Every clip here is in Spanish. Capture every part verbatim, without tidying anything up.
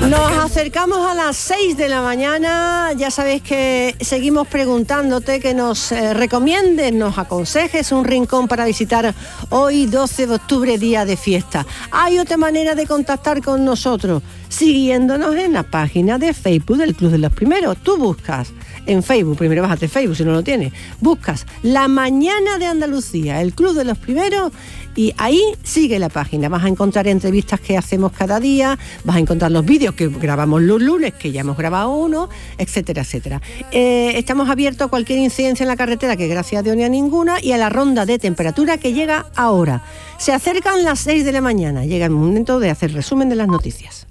Nos acercamos a las seis de la mañana, ya sabéis que seguimos preguntándote que nos eh, recomiendes, nos aconsejes un rincón para visitar hoy doce de octubre, día de fiesta. Hay otra manera de contactar con nosotros, siguiéndonos en la página de Facebook del Club de los Primeros. Tú buscas en Facebook, primero bájate Facebook si no lo tienes, buscas La Mañana de Andalucía, el Club de los Primeros, y ahí sigue la página. Vas a encontrar entrevistas que hacemos cada día, vas a encontrar los vídeos que grabamos los lunes, que ya hemos grabado uno, etcétera, etcétera. Eh, estamos abiertos a cualquier incidencia en la carretera, que gracias a Dios ni a ninguna, y a la ronda de temperatura que llega ahora. Se acercan las seis de la mañana, llega el momento de hacer resumen de las noticias.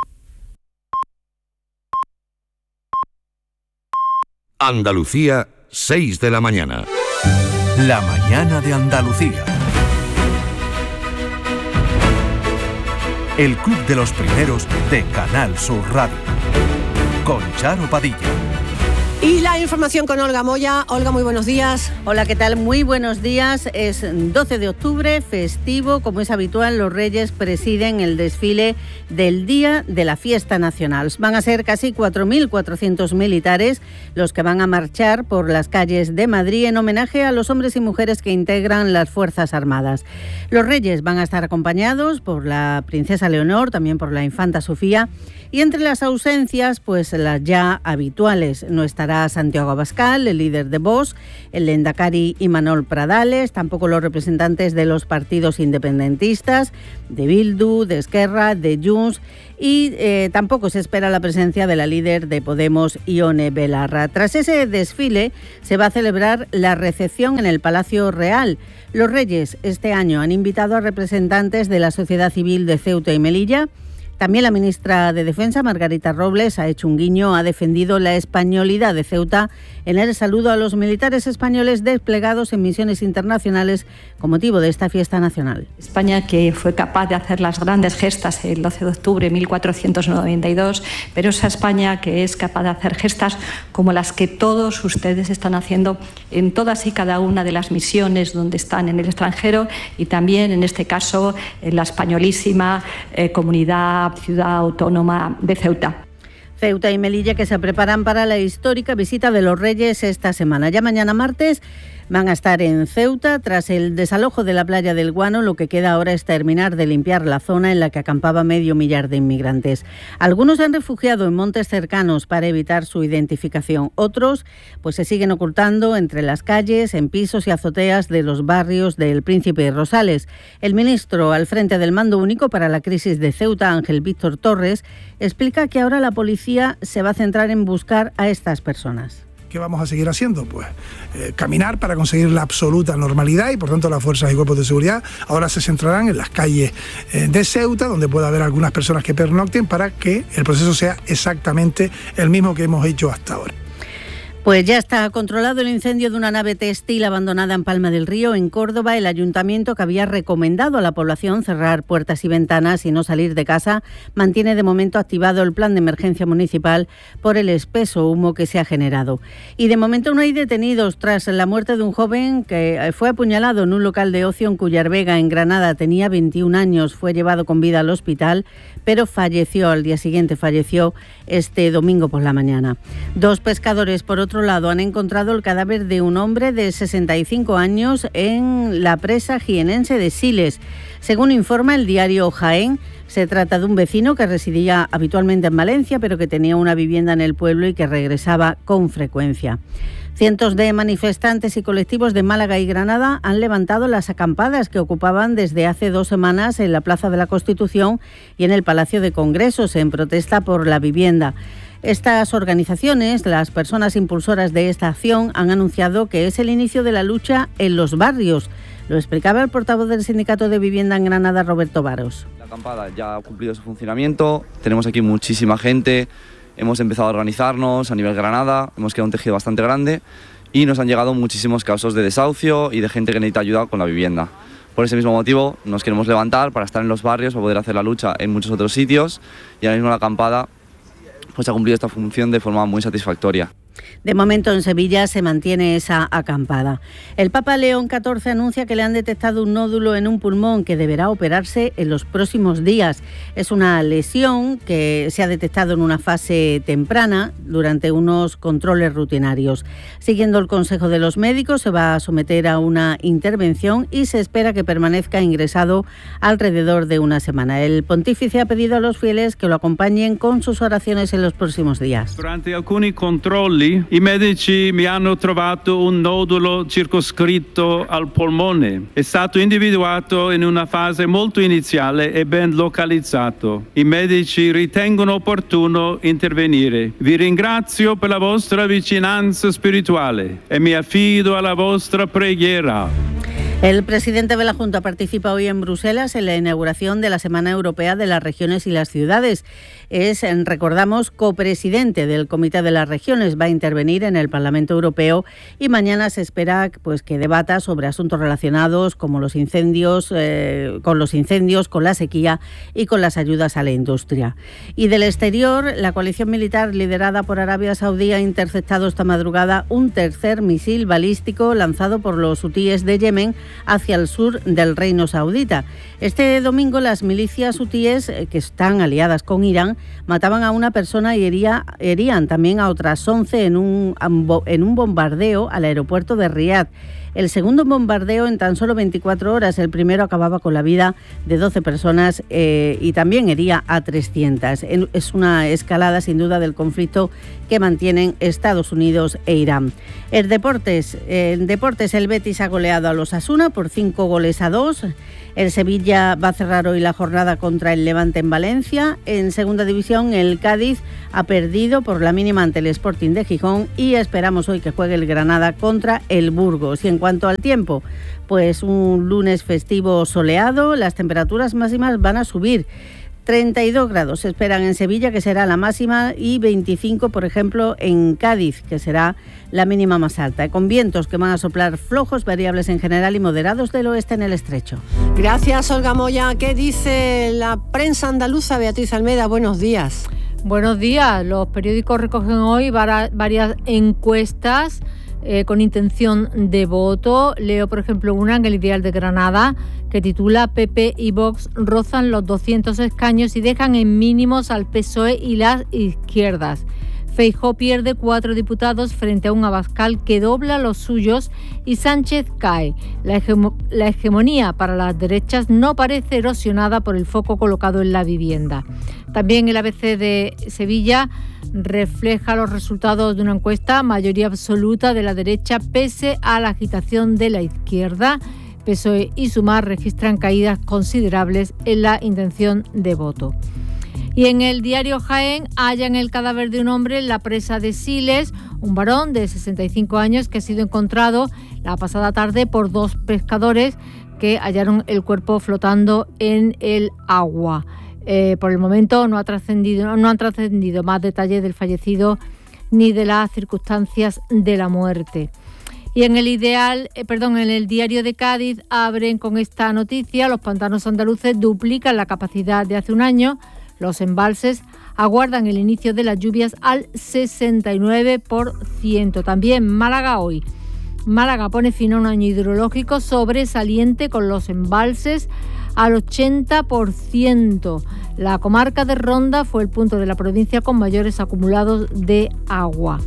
Andalucía, seis de la mañana. La mañana de Andalucía. El Club de los Primeros de Canal Sur Radio. Con Charo Padilla. Y la información con Olga Moya. Olga, muy buenos días. Hola, ¿qué tal? Muy buenos días. Es doce de octubre, festivo. Como es habitual, los Reyes presiden el desfile del Día de la Fiesta Nacional. Van a ser casi cuatro mil cuatrocientos militares los que van a marchar por las calles de Madrid en homenaje a los hombres y mujeres que integran las Fuerzas Armadas. Los Reyes van a estar acompañados por la princesa Leonor, también por la infanta Sofía, y entre las ausencias, pues las ya habituales. No estará Santiago Abascal, el líder de Vox, el lehendakari Imanol Pradales, tampoco los representantes de los partidos independentistas, de Bildu, de Esquerra, de Junts, y eh, tampoco se espera la presencia de la líder de Podemos, Ione Belarra. Tras ese desfile se va a celebrar la recepción en el Palacio Real. Los Reyes este año han invitado a representantes de la sociedad civil de Ceuta y Melilla. También la ministra de Defensa, Margarita Robles, ha hecho un guiño, ha defendido la españolidad de Ceuta en el saludo a los militares españoles desplegados en misiones internacionales con motivo de esta fiesta nacional. España, que fue capaz de hacer las grandes gestas el doce de octubre de mil cuatrocientos noventa y dos, pero esa España que es capaz de hacer gestas como las que todos ustedes están haciendo en todas y cada una de las misiones donde están en el extranjero, y también en este caso en la españolísima eh, comunidad ciudad autónoma de Ceuta. Ceuta y Melilla, que se preparan para la histórica visita de los Reyes esta semana. Ya mañana martes van a estar en Ceuta tras el desalojo de la playa del Guano. Lo que queda ahora es terminar de limpiar la zona en la que acampaba medio millar de inmigrantes. Algunos se han refugiado en montes cercanos para evitar su identificación. Otros pues se siguen ocultando entre las calles, en pisos y azoteas de los barrios del Príncipe y Rosales. El ministro al frente del Mando Único para la Crisis de Ceuta, Ángel Víctor Torres, explica que ahora la policía se va a centrar en buscar a estas personas. ¿Qué vamos a seguir haciendo? Pues eh, caminar para conseguir la absoluta normalidad, y por tanto las fuerzas y cuerpos de seguridad ahora se centrarán en las calles eh, de Ceuta, donde pueda haber algunas personas que pernocten, para que el proceso sea exactamente el mismo que hemos hecho hasta ahora. Pues ya está controlado el incendio de una nave textil abandonada en Palma del Río, en Córdoba. El ayuntamiento, que había recomendado a la población cerrar puertas y ventanas y no salir de casa, mantiene de momento activado el plan de emergencia municipal por el espeso humo que se ha generado. Y de momento no hay detenidos tras la muerte de un joven que fue apuñalado en un local de ocio en Cuyarvega, en Granada. Tenía veintiún años, fue llevado con vida al hospital, pero falleció al día siguiente, falleció este domingo por la mañana. Dos pescadores, por otro lado, han encontrado el cadáver de un hombre de sesenta y cinco años en la presa jienense de Siles. Según informa el diario Jaén, se trata de un vecino que residía habitualmente en Valencia, pero que tenía una vivienda en el pueblo y que regresaba con frecuencia. Cientos de manifestantes y colectivos de Málaga y Granada han levantado las acampadas que ocupaban desde hace dos semanas en la Plaza de la Constitución y en el Palacio de Congresos, en protesta por la vivienda. Estas organizaciones, las personas impulsoras de esta acción, han anunciado que es el inicio de la lucha en los barrios. Lo explicaba el portavoz del Sindicato de Vivienda en Granada, Roberto Varos. La acampada ya ha cumplido su funcionamiento, tenemos aquí muchísima gente, hemos empezado a organizarnos a nivel Granada, hemos creado un tejido bastante grande y nos han llegado muchísimos casos de desahucio y de gente que necesita ayuda con la vivienda. Por ese mismo motivo nos queremos levantar para estar en los barrios, para poder hacer la lucha en muchos otros sitios, y ahora mismo la acampada pues ha cumplido esta función de forma muy satisfactoria. De momento en Sevilla se mantiene esa acampada. El Papa León catorce anuncia que le han detectado un nódulo en un pulmón que deberá operarse en los próximos días. Es una lesión que se ha detectado en una fase temprana durante unos controles rutinarios. Siguiendo el consejo de los médicos, se va a someter a una intervención y se espera que permanezca ingresado alrededor de una semana. El pontífice ha pedido a los fieles que lo acompañen con sus oraciones en los próximos días. Durante alcuni controlli i medici mi hanno trovato un nodulo circoscritto al polmone. È stato individuato in una fase molto iniziale e ben localizzato. I medici ritengono opportuno intervenire. Vi ringrazio per la vostra vicinanza spirituale e mi affido alla vostra preghiera. El presidente de la Junta participa hoy en Bruselas en la inauguración de la Semana Europea de las Regiones y las Ciudades. Es, recordamos, copresidente del Comité de las Regiones. Va a intervenir en el Parlamento Europeo y mañana se espera pues, que debata sobre asuntos relacionados como los incendios, eh, con los incendios, con la sequía y con las ayudas a la industria. Y del exterior, la coalición militar liderada por Arabia Saudí ha interceptado esta madrugada un tercer misil balístico lanzado por los hutíes de Yemen hacia el sur del Reino Saudita. Este domingo las milicias hutíes, que están aliadas con Irán, mataban a una persona y hería, herían también a otras once en un, en un bombardeo al aeropuerto de Riad. El segundo bombardeo en tan solo veinticuatro horas. El primero acababa con la vida de doce personas eh, y también hería a trescientas. Es una escalada sin duda del conflicto que mantienen Estados Unidos e Irán. En deportes, en deportes el Betis ha goleado a los Osasuna por cinco goles a dos. El Sevilla va a cerrar hoy la jornada contra el Levante en Valencia. En segunda división, el Cádiz ha perdido por la mínima ante el Sporting de Gijón y esperamos hoy que juegue el Granada contra el Burgos. Y en cuanto al tiempo, pues un lunes festivo soleado, las temperaturas máximas van a subir. treinta y dos grados se esperan en Sevilla, que será la máxima, y veinticinco, por ejemplo, en Cádiz, que será la mínima más alta, con vientos que van a soplar flojos, variables en general y moderados del oeste en el estrecho. Gracias, Olga Moya. ¿Qué dice la prensa andaluza? Beatriz Almeda, buenos días. Buenos días. Los periódicos recogen hoy varias encuestas Eh, con intención de voto. Leo, por ejemplo, una en el Ideal de Granada que titula P P y Vox rozan los doscientos escaños y dejan en mínimos al P S O E y las izquierdas. Feijóo pierde cuatro diputados frente a un Abascal que dobla los suyos y Sánchez cae. La, hegemo- la hegemonía para las derechas no parece erosionada por el foco colocado en la vivienda. También el A B C de Sevilla refleja los resultados de una encuesta, mayoría absoluta de la derecha pese a la agitación de la izquierda. P S O E y Sumar registran caídas considerables en la intención de voto. Y en el diario Jaén hallan el cadáver de un hombre en la presa de Siles, un varón de sesenta y cinco años que ha sido encontrado la pasada tarde por dos pescadores que hallaron el cuerpo flotando en el agua. Eh, por el momento no ha trascendido, no han trascendido más detalles del fallecido ni de las circunstancias de la muerte. Y en el ideal, eh, perdón, en el diario de Cádiz abren con esta noticia: los pantanos andaluces duplican la capacidad de hace un año. Los embalses aguardan el inicio de las lluvias al sesenta y nueve por ciento. También Málaga hoy. Málaga pone fin a un año hidrológico sobresaliente con los embalses al ochenta por ciento. La comarca de Ronda fue el punto de la provincia con mayores acumulados de agua.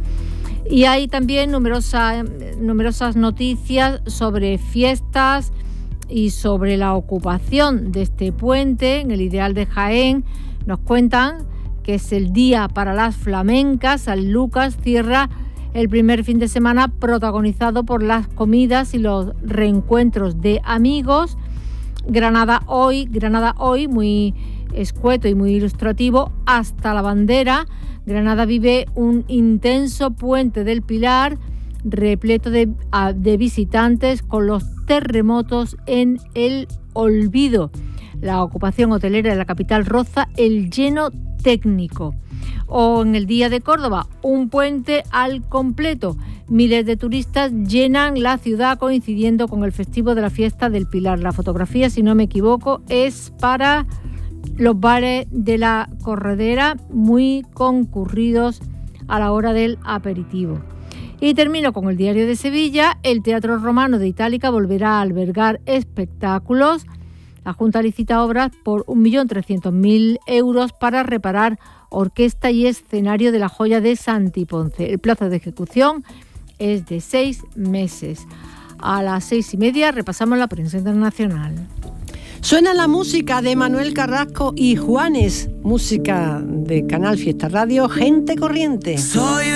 Y hay también numerosa, numerosas noticias sobre fiestas y sobre la ocupación de este puente. En el Ideal de Jaén nos cuentan que es el día para las flamencas. Sanlúcar cierra el primer fin de semana protagonizado por las comidas y los reencuentros de amigos. Granada hoy, Granada hoy, muy escueto y muy ilustrativo, hasta la bandera. Granada vive un intenso puente del Pilar, repleto de, de visitantes con los terremotos en el olvido. La ocupación hotelera de la capital roza el lleno técnico. O en el Día de Córdoba, un puente al completo. Miles de turistas llenan la ciudad coincidiendo con el festivo de la fiesta del Pilar. La fotografía, si no me equivoco, es para los bares de la Corredera, muy concurridos a la hora del aperitivo. Y termino con el Diario de Sevilla. El Teatro Romano de Itálica volverá a albergar espectáculos. La Junta licita obras por un millón trescientos mil euros para reparar orquesta y escenario de la joya de Santi Ponce. El plazo de ejecución es de seis meses. A las seis y media repasamos la prensa internacional. Suena la música de Manuel Carrasco y Juanes, música de Canal Fiesta Radio, Gente Corriente. Soy